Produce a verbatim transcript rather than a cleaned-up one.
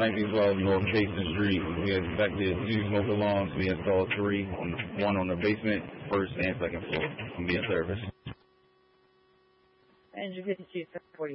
nineteen twelve North Basin Street. We had back there two smoke alarms. We installed three, one on the basement, first and second floor. I'm being service. Engine fifty-two, forty.